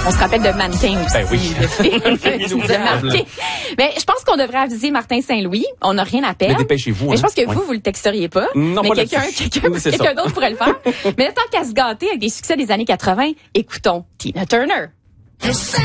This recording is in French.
On se rappelle de Mannequin aussi. Ben oui. De Martin. Mais je pense qu'on devrait aviser Martin Saint-Louis. On n'a rien à perdre. Mais dépêchez-vous. Mais je pense que vous le texteriez pas. Non, mais pas quelqu'un d'autre pourrait le faire. Mais tant qu'à se gâter avec des succès des années 80, écoutons Tina Turner.